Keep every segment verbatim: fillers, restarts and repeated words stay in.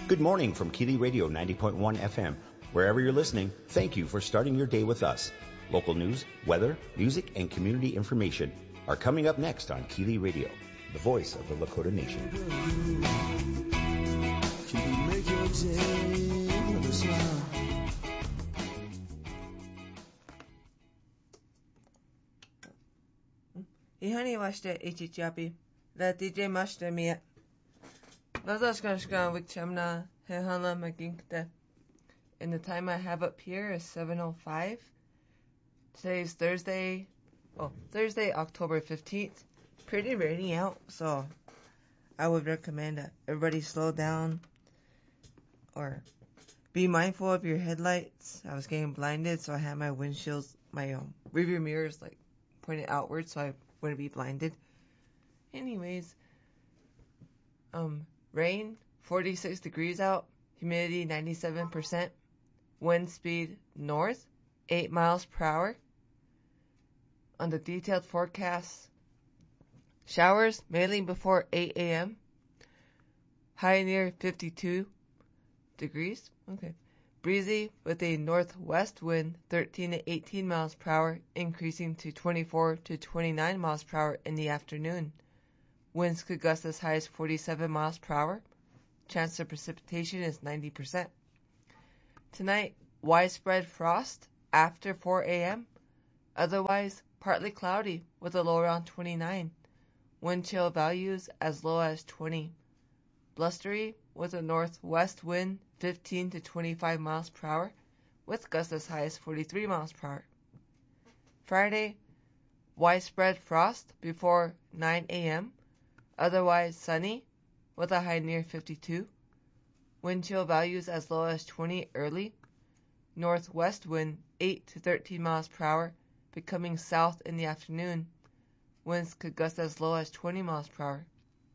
Good morning from Keeley Radio ninety point one F M. Wherever you're listening, thank you for starting your day with us. Local news, weather, music, and community information are coming up next on Keeley Radio, the voice of the Lakota Nation. Ihani washte ichichapi, la D J mashte miya. Nazashkashkan wikchamna hehana maginkte. And the time I have up here is seven oh five. Today is Thursday, oh, Thursday, October fifteenth. Pretty rainy out, so I would recommend that everybody slow down or be mindful of your headlights. I was getting blinded, so I had my windshields, my um, rearview mirrors like pointed outward so I wouldn't be blinded. Anyways, um, rain, forty-six degrees out, humidity ninety-seven percent, wind speed north, eight miles per hour. On the detailed forecast, showers mainly before eight a.m., high near fifty-two degrees. Okay. Breezy with a northwest wind thirteen to eighteen miles per hour, increasing to twenty-four to twenty-nine miles per hour in the afternoon. Winds could gust as high as forty-seven miles per hour. Chance of precipitation is ninety percent. Tonight, widespread frost after four a.m. Otherwise, partly cloudy with a low around twenty-nine. Wind chill values as low as twenty. Blustery with a northwest wind fifteen to twenty-five miles per hour, with gusts as high as forty-three miles per hour. Friday, widespread frost before nine a.m. Otherwise sunny with a high near fifty-two. Wind chill values as low as twenty early. Northwest wind eight to thirteen miles per hour, becoming south in the afternoon. Winds could gust as low as twenty miles per hour.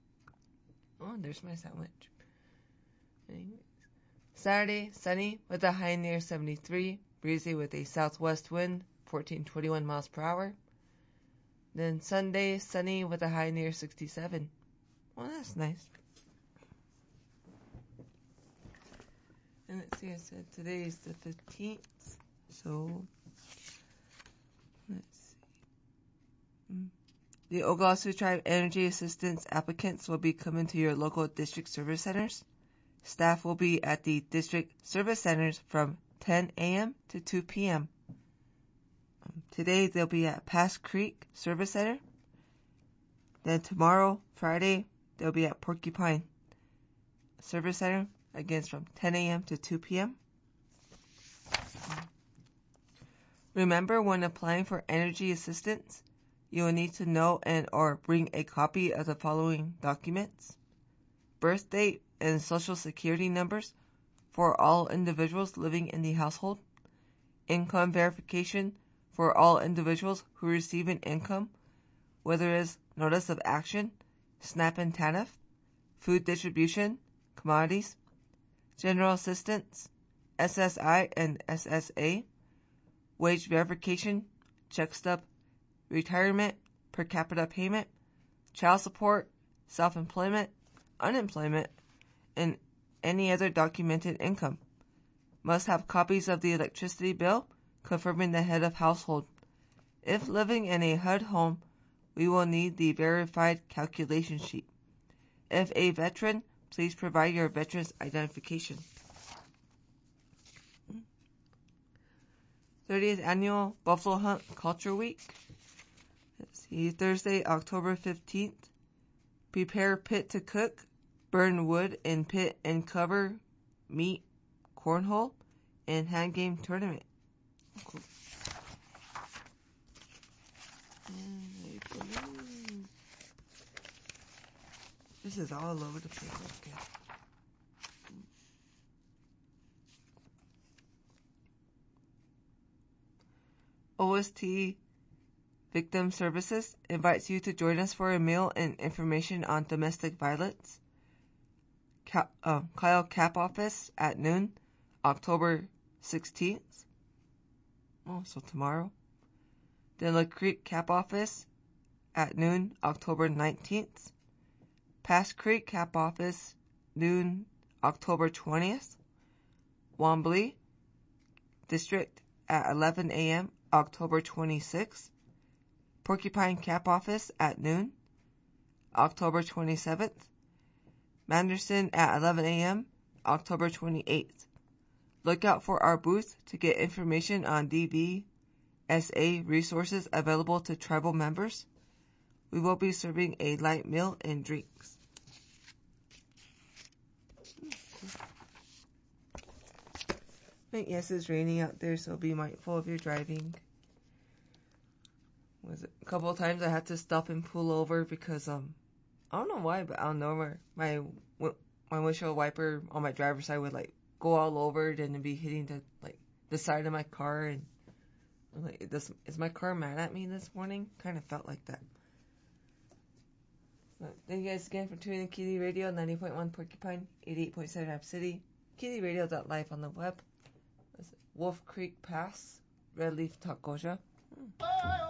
Oh, there's my sandwich. Anyways. Saturday, sunny with a high near seventy-three, breezy with a southwest wind, fourteen to twenty-one miles per hour. Then Sunday, sunny with a high near sixty-seven. Well, that's nice. And let's see, I said today is the fifteenth, so let's see. Mm. The Oglala Tribe Energy Assistance applicants will be coming to your local district service centers. Staff will be at the district service centers from ten a.m. to two p.m. Today they'll be at Pass Creek Service Center. Then tomorrow, Friday, they'll be at Porcupine Service Center, again from ten a.m. to two p.m. Remember, when applying for energy assistance, you will need to know and or bring a copy of the following documents: birth date and social security numbers for all individuals living in the household, income verification for all individuals who receive an income, whether it's notice of action, SNAP and TANF, food distribution, commodities, general assistance, S S I and S S A, wage verification, check stub, retirement, per capita payment, child support, self-employment, unemployment, and any other documented income. Must have copies of the electricity bill confirming the head of household. If living in a H U D home, we will need the verified calculation sheet. If a veteran, please provide your veteran's identification. thirtieth Annual Buffalo Hunt Culture Week. Let's see, Thursday, October fifteenth. Prepare pit to cook, burn wood in pit and cover, meat, cornhole, and hand game tournament. Cool. This is all over the place. Okay. O S T Victim Services invites you to join us for a meal and information on domestic violence. Ca- uh, Kyle Cap Office at noon, October sixteenth. Oh, so tomorrow. Then La Creek Cap Office at noon, October nineteenth. Pass Creek Cap Office, noon, October twentieth. Wambly District at eleven a.m. October twenty-sixth. Porcupine Cap Office at noon, October twenty-seventh. Manderson at eleven a.m. October twenty-eighth. Look out for our booth to get information on D B S A resources available to tribal members. We will be serving a light meal and drinks. But yes, it's raining out there, so be mindful if you're driving. Was it, a couple of times I had to stop and pull over because um I don't know why, but I don't know where my my windshield wiper on my driver's side would like go all over it and it'd be hitting the like the side of my car, and I'm like, this, is my car mad at me this morning? Kind of felt like that. So thank you guys again for tuning in to Kili Radio, ninety point one Porcupine, eighty-eight point seven App City, kili radio dot live on the web. Wolf Creek Pass, Red Leaf Tacoja. Hmm.